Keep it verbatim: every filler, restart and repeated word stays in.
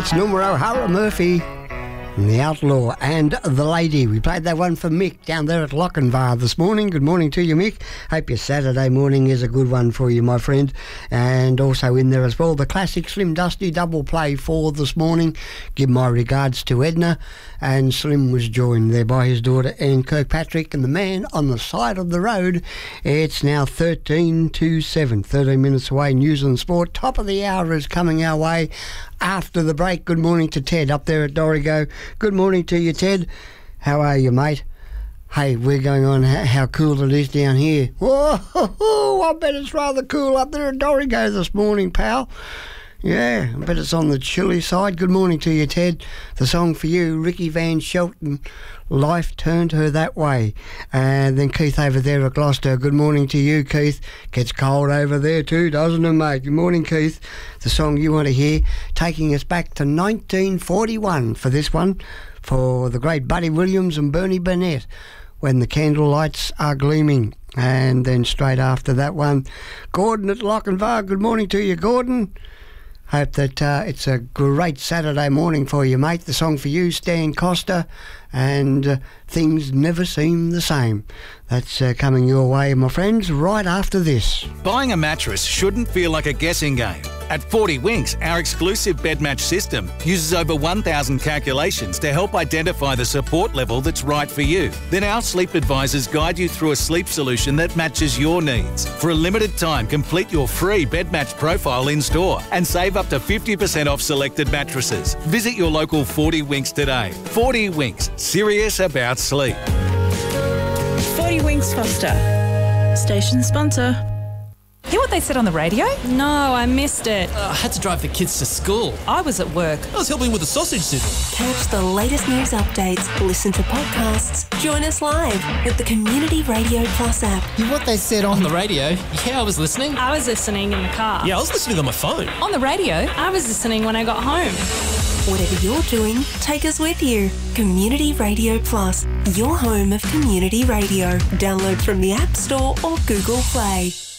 It's Numero O'Hara Murphy, The Outlaw and The Lady. We played that one for Mick down there at Lochinvar this morning. Good morning to you, Mick. Hope your Saturday morning is a good one for you, my friend. And also in there as well, the classic Slim Dusty double play for this morning. Give my regards to Edna. And Slim was joined there by his daughter Anne Kirkpatrick and the man on the side of the road. It's now thirteen to seven, thirteen minutes away. News and Sport. Top of the hour is coming our way after the break. Good morning to Ted up there at Dorrigo. Good morning to you, Ted. How are you, mate? Hey, we're going on how cool it is down here. Whoa, I bet it's rather cool up there at Dorrigo this morning, pal. Yeah, I bet it's on the chilly side. Good morning to you, Ted. The song for you, Ricky Van Shelton, Life Turned Her That Way. And then Keith over there at Gloucester. Good morning to you, Keith. Gets cold over there too, doesn't it, mate? Good morning, Keith. The song you want to hear, taking us back to nineteen forty-one for this one, for the great Buddy Williams and Bernie Burnett, When the Candle Lights Are Gleaming. And then straight after that one, Gordon at Lochinvar. Good morning to you, Gordon. Hope that uh, it's a great Saturday morning for you, mate. The song for you, Stan Costa, and uh, Things Never Seem the Same. That's uh, coming your way, my friends, right after this. Buying a mattress shouldn't feel like a guessing game. At forty Winks, our exclusive bed match system uses over one thousand calculations to help identify the support level that's right for you. Then our sleep advisors guide you through a sleep solution that matches your needs. For a limited time, complete your free bed match profile in store and save up to fifty percent off selected mattresses. Visit your local forty Winks today. forty Winks, serious about sleep. forty Winks Foster, station sponsor. Hear what they said on the radio? No, I missed it. Uh, I had to drive the kids to school. I was at work. I was helping with the sausage sizzle. Catch the latest news updates, listen to podcasts, join us live with the Community Radio Plus app. Hear what they said on the radio? Yeah, I was listening. I was listening in the car. Yeah, I was listening on my phone. On the radio? I was listening when I got home. Whatever you're doing, take us with you. Community Radio Plus, your home of community radio. Download from the App Store or Google Play.